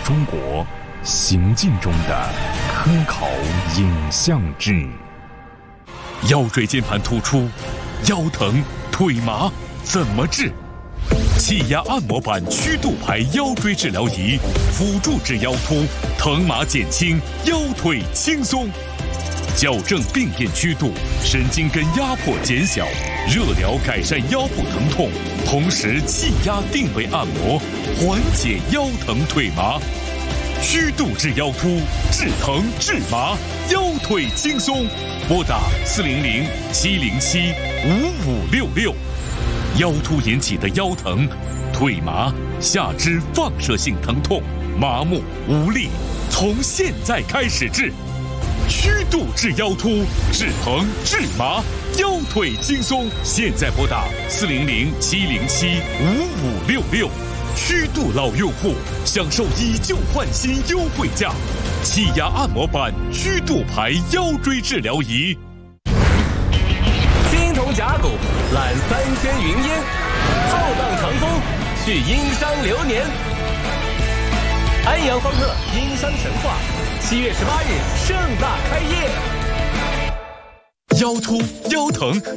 中国行进中的科考影像志。 腰椎间盘突出，腰疼腿麻怎么治？气压按摩板曲度排腰椎治疗仪，辅助治腰突，疼麻减轻，腰腿轻松。矫正病变曲度，神经根压迫减小，热疗改善腰部疼痛，同时气压定位按摩，缓解腰疼腿麻。曲度治腰突，治疼治麻，腰腿轻松。拨打400-707-5566。腰突引起的腰疼、腿麻、下肢放射性疼痛、麻木无力，从现在开始治。曲度治腰突，治疼治麻，腰腿轻松。现在拨打400-707-5566。曲度老用户享受以旧换新优惠价，气压按摩板曲度排腰椎治疗仪。 青铜甲骨揽3千云烟，浩荡长风续殷商流年。安阳方特殷商神话7月18日盛大开业。 腰突腰疼